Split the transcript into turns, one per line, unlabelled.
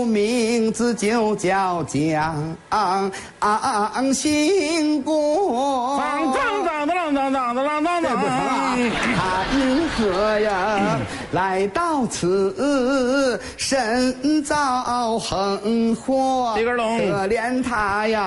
名字就叫蒋兴国。他因何呀来到此，身遭横祸？可怜他呀。